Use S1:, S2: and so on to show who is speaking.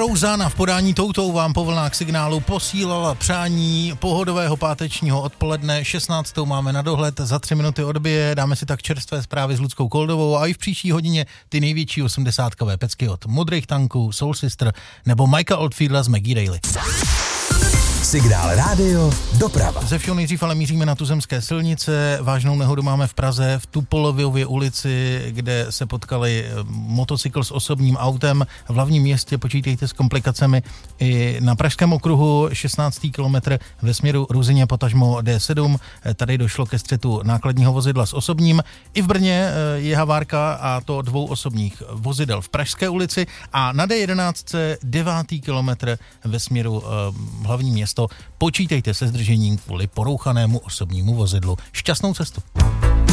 S1: Rosanna v podání Toutou vám po vlnách Signálu posílala přání pohodového pátečního odpoledne. 16. máme na dohled, za 3 minuty odbije, dáme si tak čerstvé zprávy s Luckou Koldovou a i v příští hodině ty největší 80kové pecky od Modrých tanků, Soul Sister nebo Mikea Oldfielda z Maggie Daly.
S2: Signál rádio, doprava.
S1: Ze všeho nejdřív ale míříme na tuzemské silnice. Vážnou nehodu máme v Praze, v Tupoleově ulici, kde se potkali motocykl s osobním autem. V hlavním městě počítejte s komplikacemi. I na Pražském okruhu 16. kilometr ve směru Ruzyně potažmo D7. Tady došlo ke střetu nákladního vozidla s osobním. I v Brně je havárka, a to 2 osobních vozidel v Pražské ulici. A na D11 9. kilometr ve směru hlavní město. Počítejte se zdržením kvůli porouchanému osobnímu vozidlu. Šťastnou cestu.